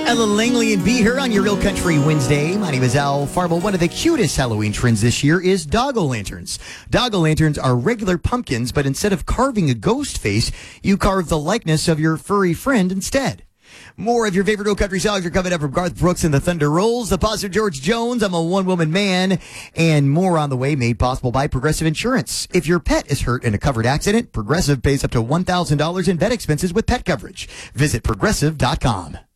Ella Langley and Be here on your Real Country Wednesday. My name is Al Farble. One of the cutest Halloween trends this year is doggo-lanterns. Doggo-lanterns are regular pumpkins, but instead of carving a ghost face, you carve the likeness of your furry friend instead. More of your favorite Real Country songs are coming up from Garth Brooks and the Thunder Rolls, the Positive George Jones, I'm a One-Woman Man, and more on the way, made possible by Progressive Insurance. If your pet is hurt in a covered accident, Progressive pays up to $1,000 in vet expenses with pet coverage. Visit Progressive.com.